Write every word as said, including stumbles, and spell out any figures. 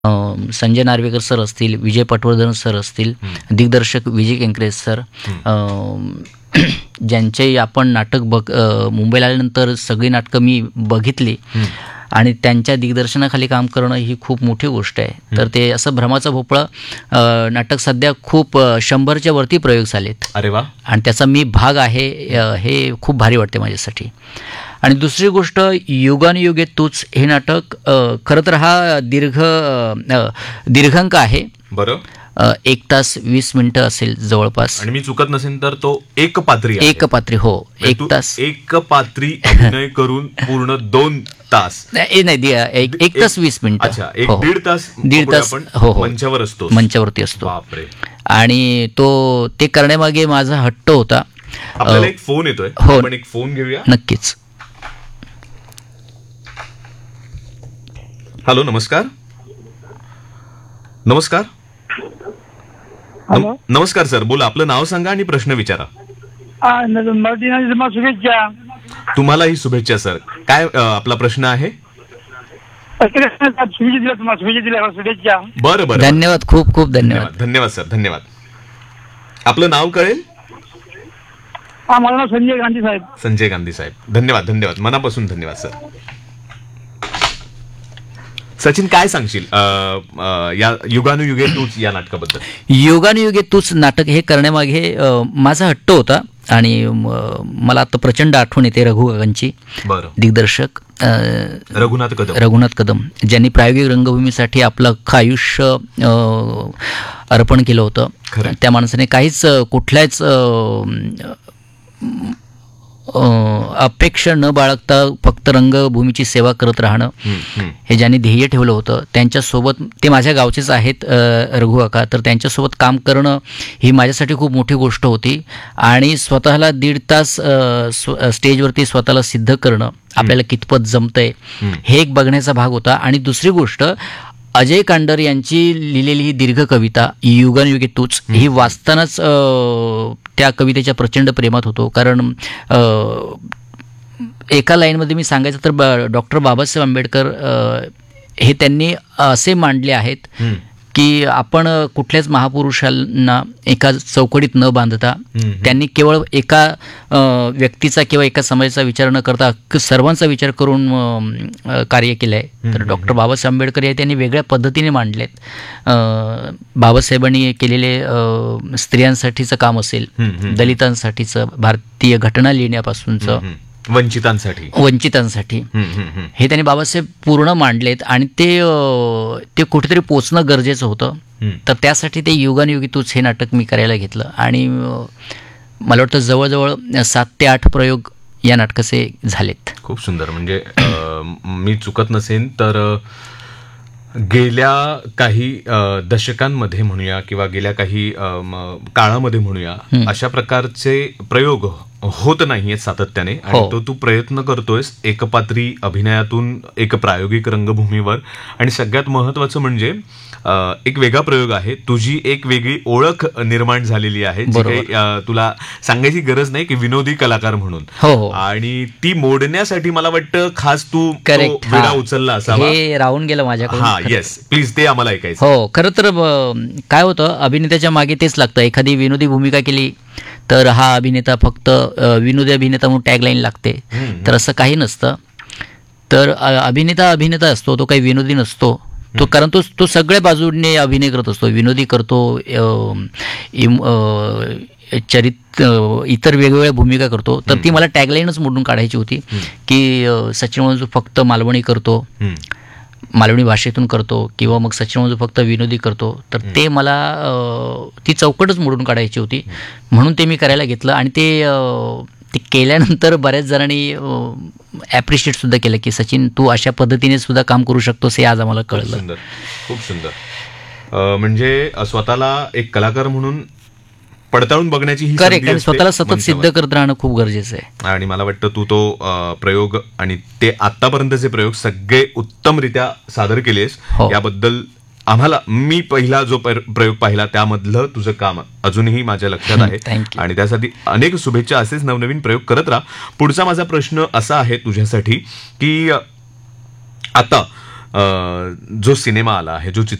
अ, Sanjay Narvekar sir असतील, विजय Patwardhan sir असतील, दिग्दर्शक विजय केंकरेज सर, अ, ज्यांचे आपण नाटक बघ अ, मुंबईला आल्यानंतर सगळी नाटकं मी बघितली आणि त्यांच्या दिग्दर्शनाखाली काम करणं ही खूप मोठी गोष्ट आहे. तर ते असं भ्रमाचा भोपळा अ, नाटक सध्या खूप अ, शंभरच्या वरती प्रयोग झालेत. अरे वा. आणि त्याचा मी भाग आहे. अ, हे खूप भारी वाटते माझ्यासाठी. आणि दुसरी गोष्ट, युगानुयुगे तूच हे नाटक अ, खरं तर हा दीर्घ अ, दीर्घांक आहे. बरं. अ, एक तास वीस मिनिटं असेल जवळपास. आणि मी चुकत नसेल तर तो एक पात्री आहे. एक पात्री हो. म्हणजे एक तू तास एक पात्री अभिनय करून पूर्ण दोन तास नाही नाही दि- एक एक तास वीस मिनिटं. अच्छा, एक हो. दीड तास दीड पुढे तास आपण हो हो मंचावर असतो. मंचावरती असतो. बापरे. आणि तो ते करण्यामागे माझा हट्ट होता. आपल्याला एक फोन येतोय. हो. आपण एक फोन घेऊया. नक्कीच. हॅलो, नमस्कार. नमस्कार. हॅलो. नम- नमस्कार सर, बोला. आपलं नाव सांगा आणि प्रश्न विचारा. हा, न- मराठी दिनाची तुम्हाला शुभेच्छा. तुम्हालाही शुभेच्छा सर. काय अ, आपला प्रश्न आहे? शुभेच्छा दिल्या तुम्हाला, शुभेच्छा दिल्या शुभेच्छा. बरं बरं. धन्यवाद, खूप खूप धन्यवाद. धन्यवाद धन्यवाद सर, धन्यवाद. आपलं नाव कळेल? हा, माझं नाव संजय गांधी साहेब. संजय गांधी साहेब. धन्यवाद धन्यवाद, मनापासून धन्यवाद सर. सचिन, काय सांगशील अ, अ, या युगानुयुगे तूच या नाटकाबद्दल? युगानुयुगे तूच नाटक हे करण्यामागे अ, माझा हट्ट होता. आणि म, मला आता प्रचंड आठवण येते रघु काकांची. बरं. दिग्दर्शक अ, रघुनाथ कदम. रघुनाथ कदम ज्यांनी प्रायोगिक रंगभूमीसाठी आपलं अख्खं आयुष्य अ, अर्पण केलं होतं. खरं. त्या माणसाने काहीच अ, कुठल्याच अ, अ, अपेक्षा न बाळगता फक्त रंगभूमीची सेवा करत राहणं हम्म, हम्म. हे ज्यांनी ध्येय ठेवलं होतं. त्यांच्यासोबत, ते माझ्या गावचेच आहेत अ, रघु काका, तर त्यांच्यासोबत काम करणं ही माझ्यासाठी खूप मोठी गोष्ट होती. आणि स्वतःला दीड तास अ, स्व स्टेजवरती स्वतःला सिद्ध करणं आपल्याला कितपत जमतंय हे एक बघण्याचा भाग होता. आणि दुसरी गोष्ट, अजय कांडर यांची लिहिलेली ही दीर्घ कविता युगानुयुगे तूच ही वाचतानाच अ, त्या कवितेच्या प्रचंड प्रेमात होतो. कारण अ, एका लाईनमध्ये मी सांगायचं तर ब- डॉक्टर बाबासाहेब आंबेडकर अ, हे त्यांनी असे मांडले आहेत हम्म. की आपण कुठल्याच महापुरुषांना एका चौकडीत न बांधता हम्म. त्यांनी केवळ एका अ, व्यक्तीचा किंवा एका समाजाचा विचार न करता क- सर्वांचा विचार करून अ, कार्य केलं आहे. तर डॉक्टर बाबासाहेब आंबेडकर हे त्यांनी वेगळ्या पद्धतीने मांडलेत. अ, बाबासाहेबांनी केलेले अ, स्त्रियांसाठीचं काम असेल, हम्म, हम्म. दलितांसाठीचं, भारतीय घटना लिहिण्यापासूनचं, हम्म. वंचितांसाठी. वंचितांसाठी, हम्म, हम्म, हम्म. हे त्यांनी बाबासाहेब पूर्ण मांडलेत. आणि ते अ, ते कुठेतरी पोचणं गरजेचं होतं. हम्म. तर त्यासाठी ते युगानुयुगी तूच हे नाटक मी करायला घेतलं. आणि अ, मला वाटतं जवळजवळ सात ते आठ प्रयोग या नाटकाचे झालेत. खूप सुंदर. म्हणजे अ, मी चुकत नसेन तर अ, गेल्या काही अ, दशकांमध्ये म्हणूया किंवा गेल्या काही अ, म, काळामध्ये म्हणूया, अशा प्रकारचे प्रयोग होत नाहीयेत सातत्याने. आणि हो. तो तू प्रयत्न करतोयस एकपात्री अभिनयातून एक प्रायोगिक रंगभूमीवर. आणि सगळ्यात महत्वाचं म्हणजे अ, एक वेगळा प्रयोग आहे. तुझी एक वेगळी ओळख निर्माण झालेली आहे, जी बरोबर. काही अ, तुला सांगायची गरज नाही की विनोदी कलाकार म्हणून. हो हो आणि ती मोडण्यासाठी मला वाटतं खास तू तो करेक्ट. विडा उचलला असावा. हे राहून गेलं माझ्याकडून. हा, खरं. येस प्लीज, ते आम्हाला ऐकायचं. हो, खरं तर अ, काय होतं, अभिनेत्याच्या मागे तेच लागतं. एखादी विनोदी भूमिका केली तर हा अभिनेता फक्त अ, विनोदी अभिनेता म्हणून टॅगलाईन लागते. हम्म. तर असं काही नसतं. तर अ, अभिनेता अभिनेता असतो, तो काही विनोदी नसतो. तो कारण तो तो सगळ्या बाजूने अभिनय करत असतो. विनोदी करतो, अ, इम- अ, चरित्र अ, इतर वेगवेगळ्या भूमिका करतो. तर ती मला टॅगलाईनच मोडून काढायची होती की अ, सचिन मंजू फक्त मालवणी करतो, हम्म. मालवणी भाषेतून करतो, किंवा मग सचिन मंजू फक्त विनोदी करतो. तर ते मला अ, ती चौकटच मोडून काढायची होती. म्हणून ते मी करायला घेतलं. आणि ते अ, ते केल्यानंतर बऱ्याच जणांनी ॲप्रिशिएट सुद्धा केलं की सचिन, तू अशा पद्धतीने सुद्धा काम करू शकतोस, हे आज आम्हाला खूप कळलं. सुंदर, खूप सुंदर. अ, म्हणजे अ, स्वतःला एक कलाकार म्हणून पडताळून बघण्याची ही करेक्ट. संधी आणि असते स्वतःला सतत मंचावर. सिद्ध करत राहणं खूप गरजेचं आहे. आणि मला वाटतं तू तो अ, प्रयोग आणि ते आतापर्यंतचे प्रयोग सगळे उत्तमरित्या सादर केलेस. हो. याबद्दल आम्हाला, मी पहिला जो पर- प्रयोग पाहिला त्यामधलं तुझं काम अजूनही माझ्या लक्षात आहे. Thank you. आणि त्यासाठी अनेक शुभेच्छा. असेच नवनवीन प्रयोग करत राहा. पुढचा माझा प्रश्न असा आहे तुझ्यासाठी की अ, आता अ, जो सिनेमा आला आहे, जो